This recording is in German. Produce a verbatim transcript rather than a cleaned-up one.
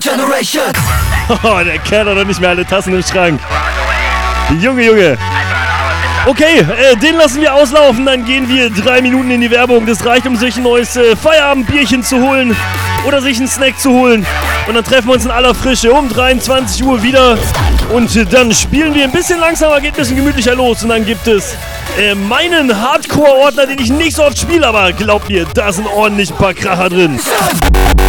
Oh, der Kerl hat doch nicht mehr alle Tassen im Schrank. Junge, Junge. Okay, äh, den lassen wir auslaufen, dann gehen wir drei Minuten in die Werbung. Das reicht, um sich ein neues äh, Feierabendbierchen zu holen oder sich einen Snack zu holen. Und dann treffen wir uns in aller Frische um dreiundzwanzig Uhr wieder. Und äh, dann spielen wir ein bisschen langsamer, geht ein bisschen gemütlicher los. Und dann gibt es äh, meinen Hardcore-Ordner, den ich nicht so oft spiele, aber glaubt mir, da sind ordentlich ein paar Kracher drin.